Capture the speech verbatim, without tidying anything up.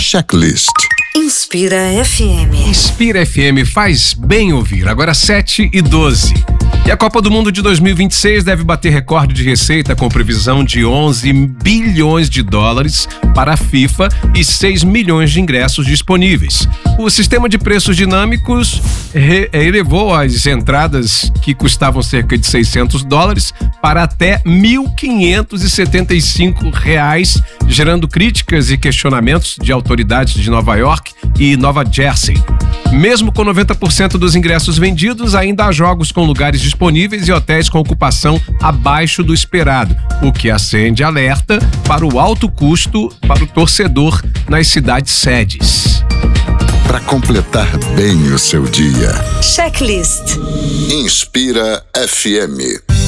Checklist. Inspira F M. Inspira F M, faz bem ouvir. Agora sete e doze. E a Copa do Mundo de dois mil e vinte e seis deve bater recorde de receita com previsão de onze bilhões de dólares para a FIFA e seis milhões de ingressos disponíveis. O sistema de preços dinâmicos re- elevou as entradas que custavam cerca de seiscentos dólares para até mil quinhentos e setenta e cinco reais, gerando críticas e questionamentos de autoridades de Nova York e Nova Jersey. Mesmo com noventa por cento dos ingressos vendidos, ainda há jogos com lugares disponíveis e hotéis com ocupação abaixo do esperado, o que acende alerta para o alto custo para o torcedor nas cidades sedes. Para completar bem o seu dia. Checklist. Inspira F M.